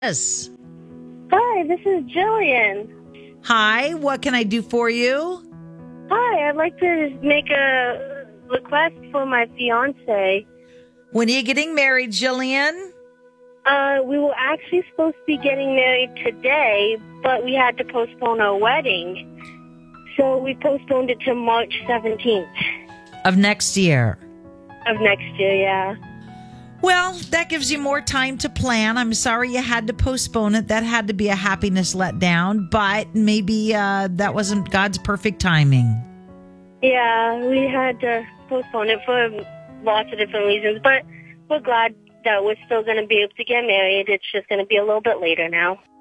Yes. Hi, this is Jillian. Hi, what can I do for you? Hi, I'd like to make a request for my fiance. When are you getting married, Jillian? We were actually supposed to be getting married today, but we had to postpone our wedding. So we postponed it to March 17th. Of next year. Of next year, yeah. Well, that gives you more time to plan. I'm sorry you had to postpone it. That had to be a happiness letdown, but maybe that wasn't God's perfect timing. Yeah, we had to postpone it for lots of different reasons, but we're glad that we're still going to be able to get married. It's just going to be a little bit later now.